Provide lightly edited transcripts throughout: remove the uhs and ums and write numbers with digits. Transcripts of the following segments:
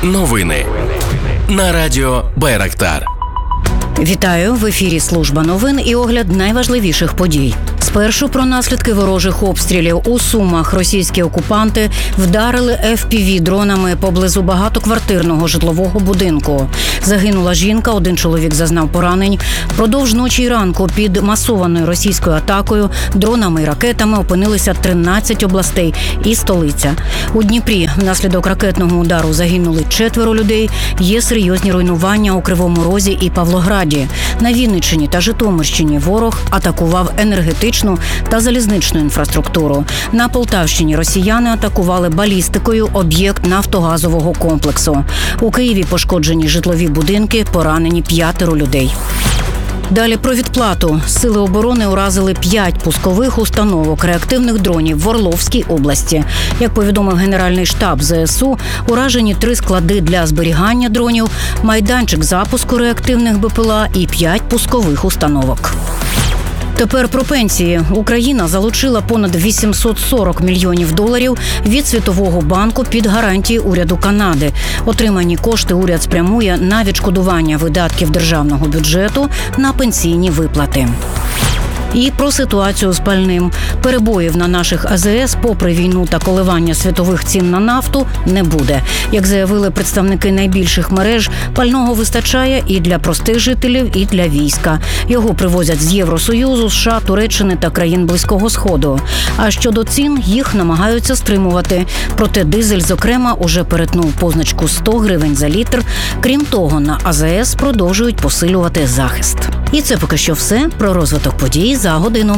Новини на радіо Байрактар. Вітаю! В ефірі служба новин і огляд найважливіших подій. Спершу про наслідки ворожих обстрілів. У Сумах російські окупанти вдарили FPV-дронами поблизу багатоквартирного житлового будинку. Загинула жінка, один чоловік зазнав поранень. Впродовж ночі й ранку під масованою російською атакою дронами і ракетами опинилися 13 областей і столиця. У Дніпрі внаслідок ракетного удару загинули 4 людей. Є серйозні руйнування у Кривому Розі і Павлограді. На Вінниччині та Житомирщині ворог атакував енергетичну та залізничну інфраструктуру. На Полтавщині росіяни атакували балістикою об'єкт нафтогазового комплексу. У Києві пошкоджені житлові будинки, поранені 5 людей. Далі про відплату. Сили оборони уразили 5 пускових установок реактивних дронів в Орловській області. Як повідомив Генеральний штаб ЗСУ, уражені 3 склади для зберігання дронів, майданчик запуску реактивних БПЛА і 5 пускових установок. Тепер про пенсії. Україна залучила понад 840 мільйонів доларів від Світового банку під гарантії уряду Канади. Отримані кошти уряд спрямує на відшкодування видатків державного бюджету на пенсійні виплати. І про ситуацію з пальним. Перебоїв на наших АЗС, попри війну та коливання світових цін на нафту, не буде. Як заявили представники найбільших мереж, пального вистачає і для простих жителів, і для війська. Його привозять з Євросоюзу, США, Туреччини та країн Близького Сходу. А щодо цін, їх намагаються стримувати. Проте дизель, зокрема, уже перетнув позначку 100 гривень за літр. Крім того, на АЗС продовжують посилювати захист. І це поки що все про розвиток подій за годину.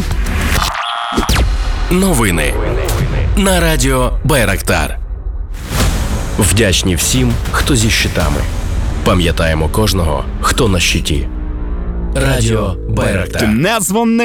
Новини на радіо Байрактар. Вдячні всім, хто зі щитами. Пам'ятаємо кожного, хто на щиті. Радіо Байрактар. Не дзвони.